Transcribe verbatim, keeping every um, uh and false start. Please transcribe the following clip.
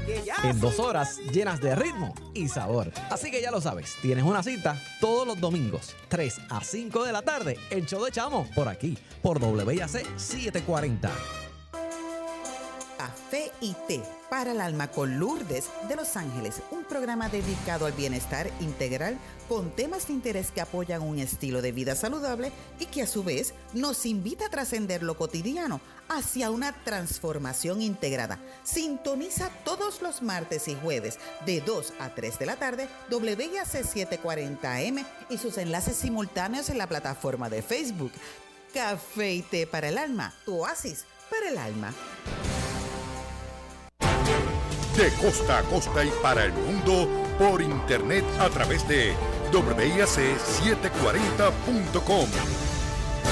En dos horas llenas de ritmo y sabor. Así que ya lo sabes, tienes una cita todos los domingos, tres a cinco de la tarde, el show de Chamo, por aquí, por W I A C setecientos cuarenta. Café y té para el alma con Lourdes de Los Ángeles, un programa dedicado al bienestar integral con temas de interés que apoyan un estilo de vida saludable y que a su vez nos invita a trascender lo cotidiano hacia una transformación integrada. Sintoniza todos los martes y jueves de dos a tres de la tarde W I A C setecientos cuarenta A M y sus enlaces simultáneos en la plataforma de Facebook. Café y té para el alma, tu oasis para el alma. De costa a costa y para el mundo por internet a través de W I A C setecientos cuarenta punto com.